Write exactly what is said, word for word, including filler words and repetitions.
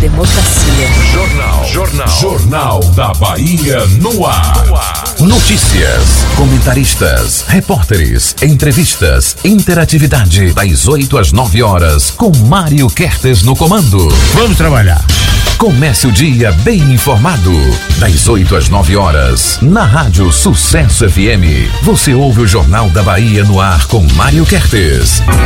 democracia. Jornal. Jornal. Jornal da Bahia no ar. No ar. Notícias, comentaristas, repórteres, entrevistas, interatividade, das oito às nove horas, com Mário Kertes no comando. Vamos trabalhar. Comece o dia bem informado. Das oito às nove horas, na Rádio Sucesso F M. Você ouve o Jornal da Bahia no ar com Mário Kertes.